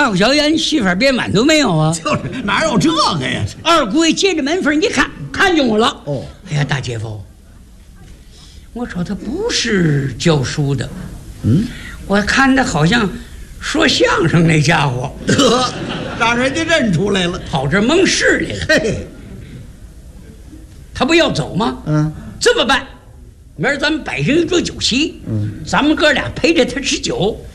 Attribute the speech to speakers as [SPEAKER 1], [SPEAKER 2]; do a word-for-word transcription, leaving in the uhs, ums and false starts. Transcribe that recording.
[SPEAKER 1] 大小眼，细发变满都没有啊？
[SPEAKER 2] 就是哪有这个呀？
[SPEAKER 1] 二姑爷借着门缝一看，看见我了。
[SPEAKER 2] 哦，
[SPEAKER 1] 哎呀，大姐夫，我说他不是教书的，
[SPEAKER 2] 嗯，
[SPEAKER 1] 我看他好像说相声那家伙，
[SPEAKER 2] 得让人家认出来了，
[SPEAKER 1] 跑这蒙事来了。
[SPEAKER 2] 嘿，
[SPEAKER 1] 他不要走吗？
[SPEAKER 2] 嗯，
[SPEAKER 1] 这么办，明儿咱们摆上一桌酒席，
[SPEAKER 2] 嗯，
[SPEAKER 1] 咱们哥俩陪着他吃酒，